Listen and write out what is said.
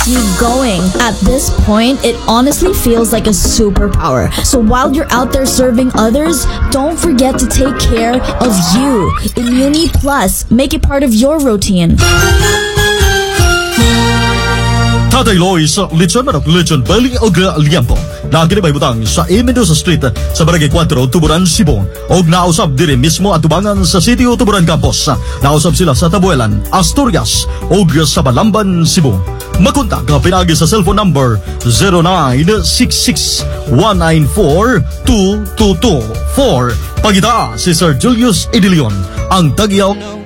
keeps you going. At this point, it honestly feels like a superpower. So while you're out there serving others, don't forget to take care of you. Immuni Plus, make it part of your routine. Tatay Loy sa Lechon Manok, Lechon Belly o Liampo na kinibay butang sa Mendoza Street sa Barangay 4, Tuburan, Cebu. Og nausab diri mismo at tubangan sa City o Tuburan Campus. Nausab sila sa Tabuelan, Asturias og sa Balamban, Cebu. Makontak ka pinagi sa cellphone number 0966-194-2224. Pagita si Sir Julius Edilion, ang tagyaw